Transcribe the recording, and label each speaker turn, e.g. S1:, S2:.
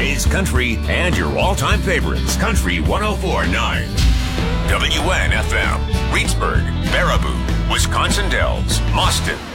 S1: today's country and your all-time favorites. Country 104.9. WNFM. Reedsburg, Baraboo, Wisconsin Dells, Mauston,